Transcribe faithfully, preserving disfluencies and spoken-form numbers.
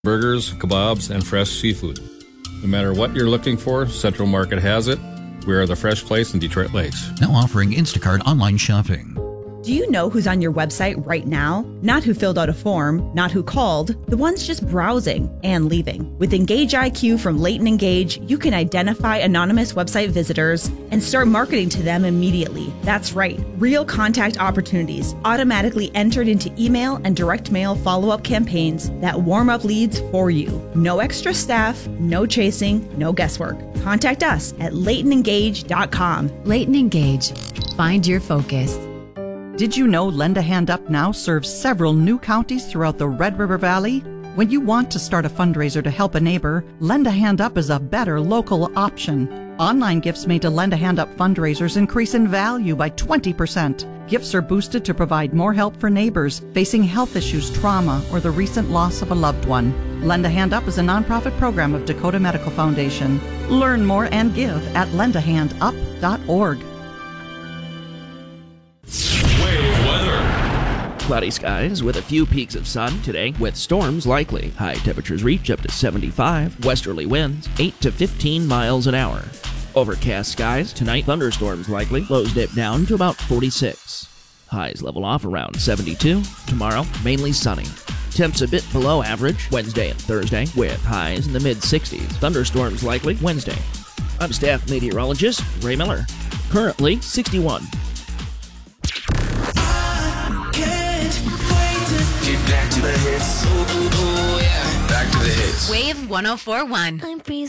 burgers, kebabs, and fresh seafood. No matter what you're looking for, Central Market has it. We are the fresh place in Detroit Lakes. Now offering Instacart online shopping. Do you know who's on your website right now? Not who filled out a form, not who called, the ones just browsing and leaving. With Engage I Q from Leighton Engage, you can identify anonymous website visitors and start marketing to them immediately. That's right, real contact opportunities automatically entered into email and direct mail follow-up campaigns that warm up leads for you. No extra staff, no chasing, no guesswork. Contact us at leighton engage dot com. Leighton Engage. Find your focus. Did you know Lend a Hand Up now serves several new counties throughout the Red River Valley? When you want to start a fundraiser to help a neighbor, Lend a Hand Up is a better local option. Online gifts made to Lend a Hand Up fundraisers increase in value by twenty percent. Gifts are boosted to provide more help for neighbors facing health issues, trauma, or the recent loss of a loved one. Lend a Hand Up is a nonprofit program of Dakota Medical Foundation. Learn more and give at lend a hand up dot org. Cloudy skies with a few peaks of sun today with storms likely. High temperatures reach up to seventy-five. Westerly winds eight to fifteen miles an hour. Overcast skies tonight. Thunderstorms likely. Lows dip down to about forty-six. Highs level off around seventy-two. Tomorrow mainly sunny. Temps a bit below average Wednesday and Thursday with highs in the mid sixties. Thunderstorms likely Wednesday. I'm staff meteorologist Ray Miller. Currently sixty-one. Back to the hits. Ooh, ooh, ooh, yeah. Back to the hits. Wave one oh four point one. I'm freezing.